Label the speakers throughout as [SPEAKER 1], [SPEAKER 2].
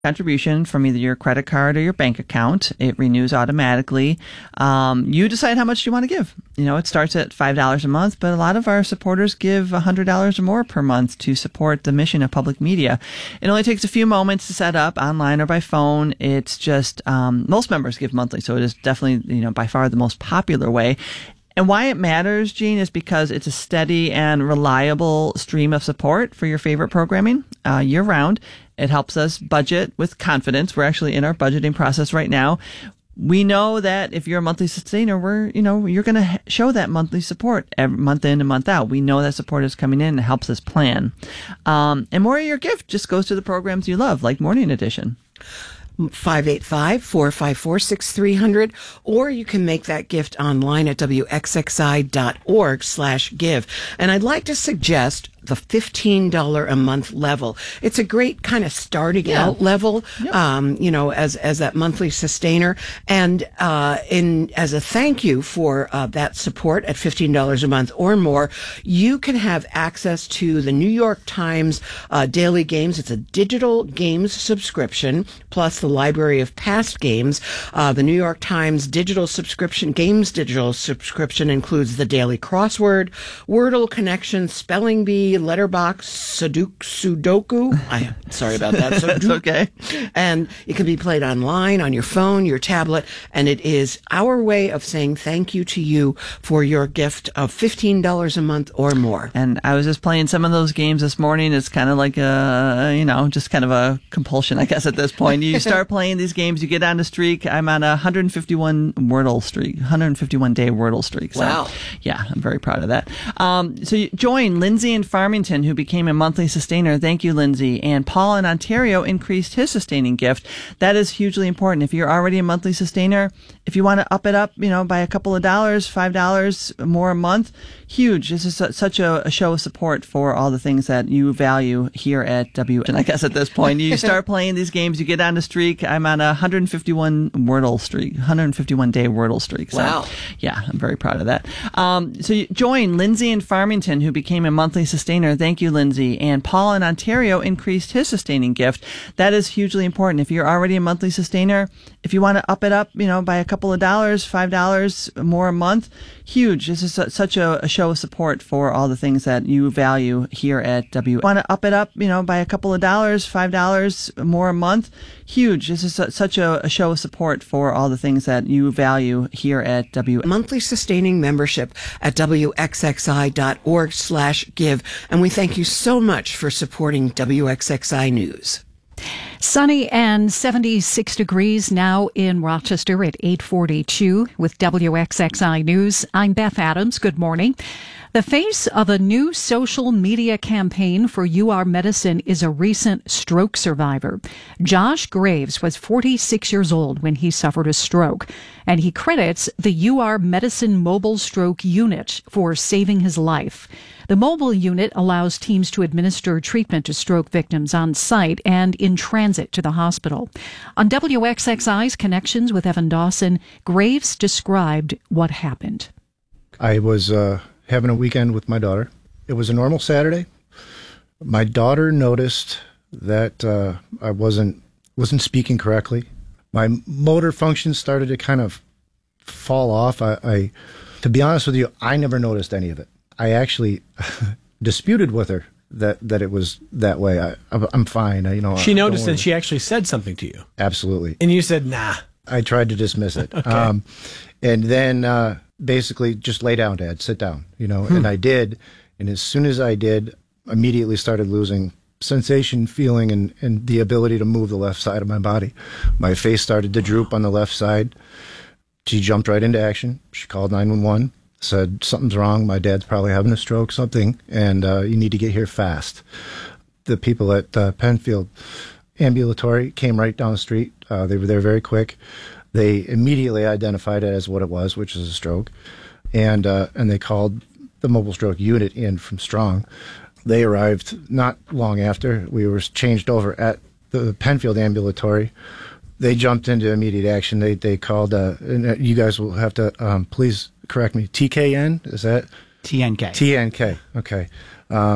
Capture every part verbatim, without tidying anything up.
[SPEAKER 1] contribution from either your credit card or your bank account. It renews automatically. Um, you decide how much you want to give. You know, it starts at five dollars a month, but a lot of our supporters give one hundred dollars or more per month to support the mission of public media. It only takes a few moments to set up online or by phone. It's just, um, most members give monthly, so it is definitely, you know, by far the most popular way. And why it matters, Gene, is because it's a steady and reliable stream of support for your favorite programming uh, year round. It helps us budget with confidence. We're actually in our budgeting process right now. We know that if you're a monthly sustainer, we're, you know, you're going to show that monthly support every month in and month out. We know that support is coming in and helps us plan. Um, and more of your gift just goes to the programs you love, like Morning Edition.
[SPEAKER 2] five eight five, four five four, six three zero zero, or you can make that gift online at W X X I dot org slash give. And I'd like to suggest the fifteen dollars a month level. It's a great kind of starting yeah. out level, yep. um, you know, as, as that monthly sustainer. And, uh, in, as a thank you for, uh, that support at fifteen dollars a month or more, you can have access to the New York Times, uh, daily games. It's a digital games subscription, plus the library of past games. Uh, the New York Times digital subscription, games digital subscription includes the daily crossword, Wordle connection, spelling bee, letterbox, Sudoku. Sudoku. I, sorry about that. Sudoku.
[SPEAKER 1] It's okay.
[SPEAKER 2] And it can be played online, on your phone, your tablet, and it is our way of saying thank you to you for your gift of fifteen dollars a month or more.
[SPEAKER 1] And I was just playing some of those games this morning. It's kind of like a, you know, just kind of a compulsion, I guess, at this point. You start playing these games, you get on a streak. I'm on a one hundred fifty-one Wordle streak, one hundred fifty-one day Wordle streak. So,
[SPEAKER 2] wow.
[SPEAKER 1] Yeah, I'm very proud of that. Um, so you join Lindsay in Farmington, who became a monthly sustainer. Thank you, Lindsay. And Paul in Ontario increased his sustaining gift. That is hugely important. If you're already a monthly sustainer, if you want to up it up, you know, by a couple of dollars, five dollars more a month, huge. This is su- such a, a show of support for all the things that you value here at W. And I guess at this point, you start playing these games, you get on a streak. I'm on a one hundred fifty-one Wordle streak, one hundred fifty-one day Wordle streak. So,
[SPEAKER 2] wow.
[SPEAKER 1] Yeah, I'm very proud of that. Um, so you join Lindsay in Farmington, who became a monthly sustainer. Thank you, Lindsay. And Paul in Ontario increased his sustaining gift. That is hugely important. If you're already a monthly sustainer, if you want to up it up, you know, by a couple of dollars, five dollars more a month, huge. This is su- such a, a show of support for all the things that you value here at W. Want to up it up, you know, by a couple of dollars, five dollars more a month, huge. This is su- such a, a show of support for all the things that you value here at W.
[SPEAKER 2] Monthly sustaining membership at W X X I dot org slash give. And we thank you so much for supporting W X X I News.
[SPEAKER 3] Sunny and seventy-six degrees now in Rochester at eight forty-two with W X X I News. I'm Beth Adams. Good morning. The face of a new social media campaign for U R Medicine is a recent stroke survivor. Josh Graves was forty-six years old when he suffered a stroke, and he credits the U R Medicine Mobile Stroke Unit for saving his life. The mobile unit allows teams to administer treatment to stroke victims on site and in transit to the hospital. On W X X I's Connections with Evan Dawson, Graves described what happened.
[SPEAKER 4] I was uh, having a weekend with my daughter. It was a normal Saturday. My daughter noticed that uh, I wasn't wasn't speaking correctly. My motor function started to kind of fall off. I, I, to be honest with you, I never noticed any of it. I actually disputed with her that, that it was that way. I, I'm fine. I, you know.
[SPEAKER 5] She noticed and she actually said something to you.
[SPEAKER 4] Absolutely.
[SPEAKER 5] And you said, nah.
[SPEAKER 4] I tried to dismiss it.
[SPEAKER 5] Okay.
[SPEAKER 4] Um, and then uh, basically just lay down, Dad, sit down, you know, hmm. and I did. And as soon as I did, immediately started losing sensation, feeling, and, and the ability to move the left side of my body. My face started to droop on the left side. She jumped right into action. She called nine one one. Said, something's wrong, my dad's probably having a stroke, something, and uh, you need to get here fast. The people at uh, Penfield Ambulatory came right down the street. Uh, they were there very quick. They immediately identified it as what it was, which is a stroke, and uh, and they called the mobile stroke unit in from Strong. They arrived not long after. We were changed over at the Penfield Ambulatory. They jumped into immediate action. They they called, uh, and you guys will have to um, please correct me, T K N, is that?
[SPEAKER 6] T N K.
[SPEAKER 4] T N K, okay. Um,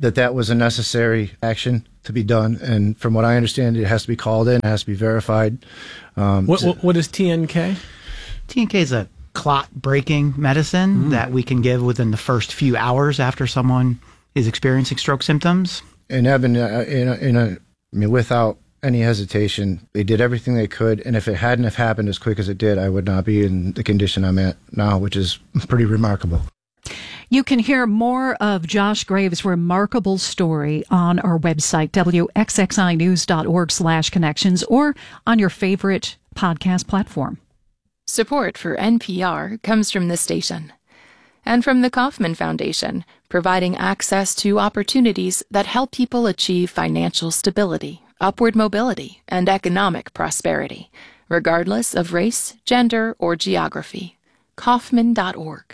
[SPEAKER 4] that that was a necessary action to be done. And from what I understand, it has to be called in, it has to be verified. Um,
[SPEAKER 5] What, what, what is T N K?
[SPEAKER 6] T N K is a clot breaking medicine
[SPEAKER 5] Mm.
[SPEAKER 6] that we can give within the first few hours after someone is experiencing stroke symptoms.
[SPEAKER 4] And Evan, uh, in a, in a, I mean, without any hesitation, they did everything they could. And if it hadn't have happened as quick as it did, I would not be in the condition I'm at now, which is pretty remarkable.
[SPEAKER 3] You can hear more of Josh Graves' remarkable story on our website, W X X I news dot org slash connections, or on your favorite podcast platform.
[SPEAKER 7] Support for N P R comes from this station and from the Kauffman Foundation, providing access to opportunities that help people achieve financial stability, upward mobility, and economic prosperity, regardless of race, gender, or geography. Kauffman dot org.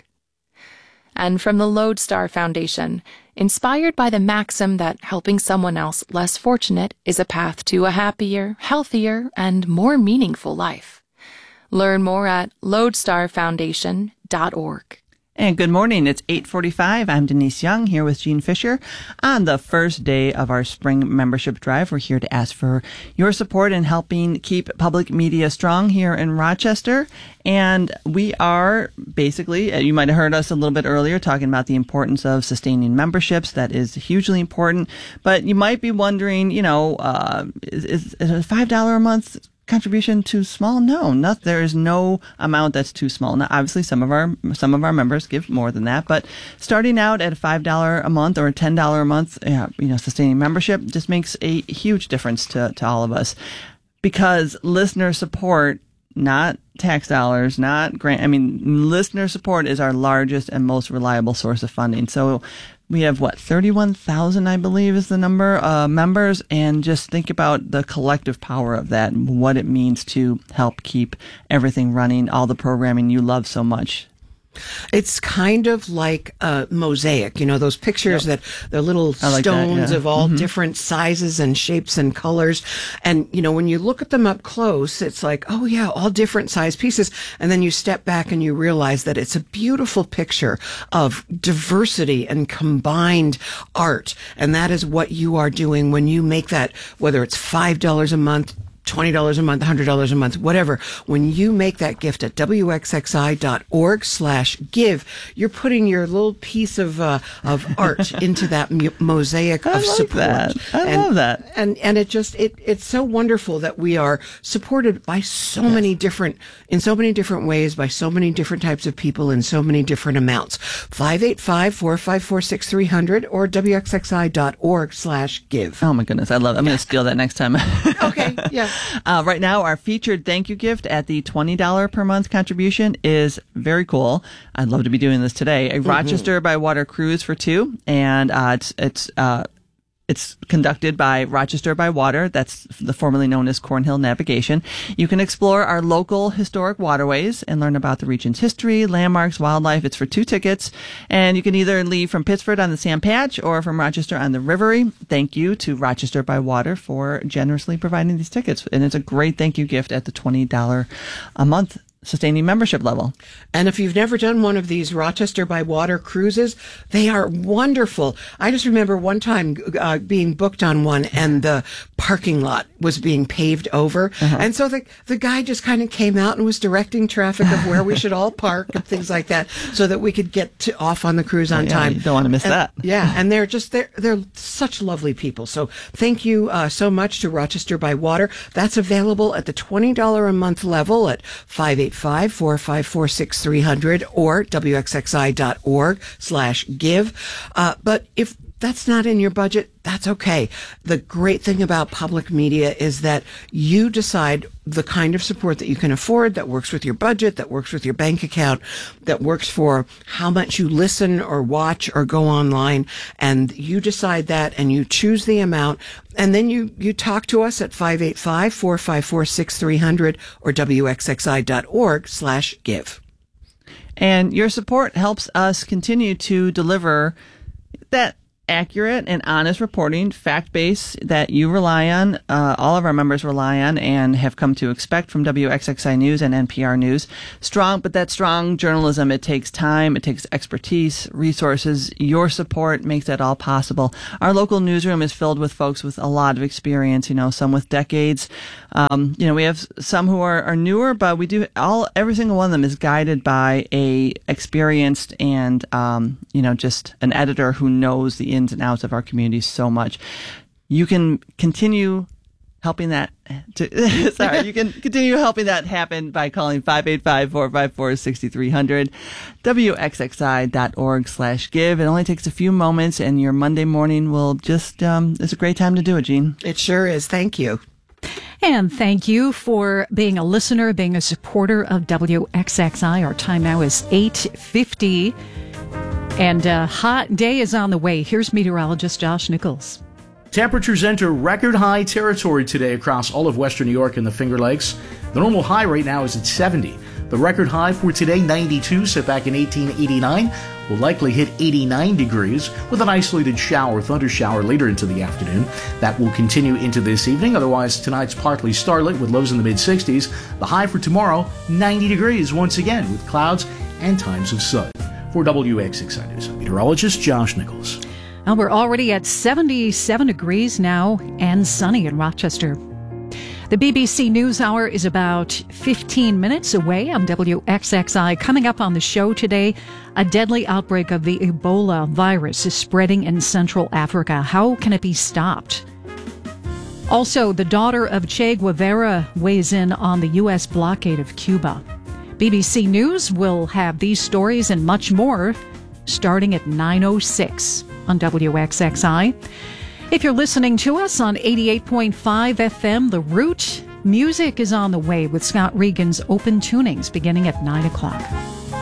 [SPEAKER 7] And from the Lodestar Foundation, inspired by the maxim that helping someone else less fortunate is a path to a happier, healthier, and more meaningful life. Learn more at lodestar foundation dot org.
[SPEAKER 1] And good morning. It's eight forty-five. I'm Denise Young here with Gene Fisher. On the first day of our spring membership drive, we're here to ask for your support in helping keep public media strong here in Rochester. And we are basically, you might have heard us a little bit earlier talking about the importance of sustaining memberships. That is hugely important. But you might be wondering, you know, uh, is, is, is a five dollars a month contribution too small? No, not, there is no amount that's too small. Now, obviously, some of our some of our members give more than that, but starting out at a five dollars a month or a ten dollars a month, uh, you know, sustaining membership just makes a huge difference to, to all of us, because listener support, not tax dollars, not grant. I mean, listener support is our largest and most reliable source of funding. So we have, what, thirty-one thousand, I believe, is the number, uh, members, and just think about the collective power of that and what it means to help keep everything running, all the programming you love so much.
[SPEAKER 2] It's kind of like a mosaic, you know, those pictures
[SPEAKER 1] Yep.
[SPEAKER 2] that they're little
[SPEAKER 1] I like that,
[SPEAKER 2] stones
[SPEAKER 1] yeah.
[SPEAKER 2] of all
[SPEAKER 1] Mhm.
[SPEAKER 2] different sizes and shapes and colors. And, you know, when you look at them up close, it's like, oh yeah, all different size pieces. And then you step back and you realize that it's a beautiful picture of diversity and combined art. And that is what you are doing when you make that, whether it's five dollars a month, twenty dollars a month, one hundred dollars a month, whatever. When you make that gift at W X X I dot org slash give, you're putting your little piece of uh, of art into that mu- mosaic
[SPEAKER 1] I
[SPEAKER 2] of
[SPEAKER 1] like
[SPEAKER 2] support.
[SPEAKER 1] that. I
[SPEAKER 2] and,
[SPEAKER 1] love that.
[SPEAKER 2] And and it just it it's so wonderful that we are supported by so yes. many different in so many different ways by so many different types of people in so many different amounts. five eight five, four five four, six three zero zero or W X X I dot org slash give.
[SPEAKER 1] Oh my goodness, I love it. I'm going to steal that next time.
[SPEAKER 2] Okay, yeah.
[SPEAKER 1] Uh, right now, our featured thank you gift at the twenty dollars per month contribution is very cool. I'd love to be doing this today. A mm-hmm. Rochester by Water cruise for two, and uh, it's it's uh, it's conducted by Rochester by Water. That's the formerly known as Cornhill Navigation. You can explore our local historic waterways and learn about the region's history, landmarks, wildlife. It's for two tickets, and you can either leave from Pittsford on the Sam Patch or from Rochester on the Rivery. Thank you to Rochester by Water for generously providing these tickets, and it's a great thank you gift at the twenty dollars a month sustaining membership level.
[SPEAKER 2] And if you've never done one of these Rochester by Water cruises, they are wonderful. I just remember one time uh, being booked on one and the parking lot was being paved over. Uh-huh. And so the, the guy just kind of came out and was directing traffic of where we should all park and things like that so that we could get to, off on the cruise on
[SPEAKER 1] oh, yeah,
[SPEAKER 2] time.
[SPEAKER 1] You don't want to miss
[SPEAKER 2] and,
[SPEAKER 1] that.
[SPEAKER 2] Yeah. And they're just, they're, they're such lovely people. So thank you uh, so much to Rochester by Water. That's available at the twenty dollars a month level at five eight five, four five four, six three zero zero or W X X I dot org slash give. Uh, but if that's not in your budget, that's okay. The great thing about public media is that you decide the kind of support that you can afford, that works with your budget, that works with your bank account, that works for how much you listen or watch or go online. And you decide that and you choose the amount. And then you, you talk to us at five eight five, four five four, six three zero zero or W X X I dot org slash give.
[SPEAKER 1] And your support helps us continue to deliver that accurate and honest reporting, fact-based, that you rely on, uh, all of our members rely on and have come to expect from W X X I News and N P R News. Strong, but that strong journalism, it takes time, it takes expertise, resources. Your support makes that all possible. Our local newsroom is filled with folks with a lot of experience, you know, some with decades. Um, you know, we have some who are, are newer, but we do all, every single one of them is guided by a experienced and, um, you know, just an editor who knows the ins and outs of our community so much. You can continue helping that to, sorry, you can continue helping that happen by calling five eight five, four five four, six three zero zero, W X X I dot org slash give. It only takes a few moments, and your Monday morning will just, um, it's a great time to do it, Jean.
[SPEAKER 2] It sure is. Thank you.
[SPEAKER 3] And thank you for being a listener, being a supporter of W X X I. Our time now is eight fifty, and a hot day is on the way. Here's meteorologist Josh Nichols.
[SPEAKER 8] Temperatures enter record high territory today across all of western New York and the Finger Lakes. The normal high right now is at seventy. The record high for today, ninety-two, set back in eighteen eighty-nine, will likely hit eighty-nine degrees with an isolated shower, thunder shower later into the afternoon. That will continue into this evening. Otherwise, tonight's partly starlit with lows in the mid-sixties. The high for tomorrow, ninety degrees once again with clouds and times of sun. For W X X I News, I'm meteorologist Josh Nichols.
[SPEAKER 3] Well, we're already at seventy-seven degrees now and sunny in Rochester. The B B C NewsHour is about fifteen minutes away on W X X I. Coming up on the show today, a deadly outbreak of the Ebola virus is spreading in Central Africa. How can it be stopped? Also, the daughter of Che Guevara weighs in on the U S blockade of Cuba. B B C News will have these stories and much more starting at nine oh six on W X X I. If you're listening to us on eighty-eight point five F M, The Root, music is on the way with Scott Regan's Open Tunings beginning at nine o'clock.